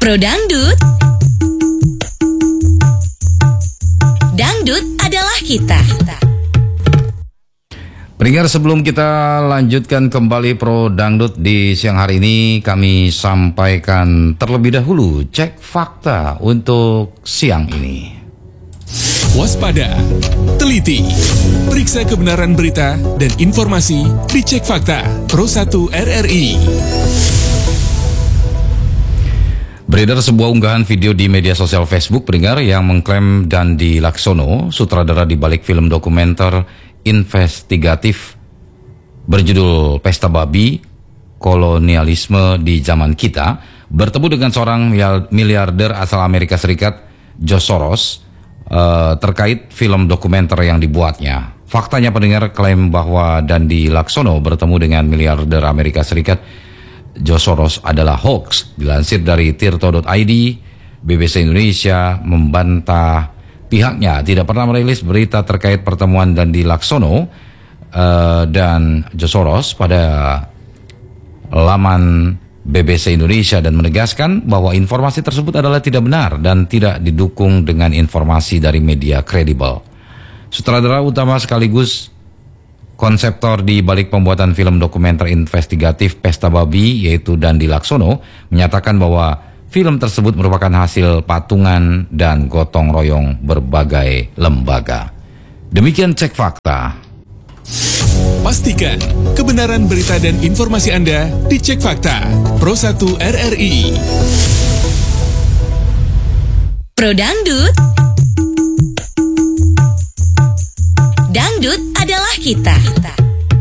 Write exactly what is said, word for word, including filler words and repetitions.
Pro Dangdut. Dangdut adalah kita. Pendengar, sebelum kita lanjutkan kembali Pro Dangdut di siang hari ini, kami sampaikan terlebih dahulu cek fakta untuk siang ini. Waspada, teliti, periksa kebenaran berita dan informasi di Cek Fakta Pro satu R R I. Beredar sebuah unggahan video di media sosial Facebook, pendengar, yang mengklaim Dandi Laksono, sutradara di balik film dokumenter investigatif berjudul Pesta Babi, Kolonialisme di Zaman Kita, bertemu dengan seorang miliarder asal Amerika Serikat, George Soros, uh, terkait film dokumenter yang dibuatnya. Faktanya, pendengar, klaim bahwa Dandi Laksono bertemu dengan miliarder Amerika Serikat George Soros adalah hoax. Dilansir dari tirto dot i d, B B C Indonesia membantah pihaknya tidak pernah merilis berita terkait pertemuan Dandi Laksono uh, dan George Soros pada laman B B C Indonesia dan menegaskan bahwa informasi tersebut adalah tidak benar dan tidak didukung dengan informasi dari media kredibel. Sutradara utama sekaligus konseptor di balik pembuatan film dokumenter investigatif Pesta Babi, yaitu Dandi Laksono, menyatakan bahwa film tersebut merupakan hasil patungan dan gotong royong berbagai lembaga. Demikian Cek Fakta. Pastikan kebenaran berita dan informasi Anda di Cek Fakta Pro satu R R I. Pro Dangdut. Dangdut adalah kita.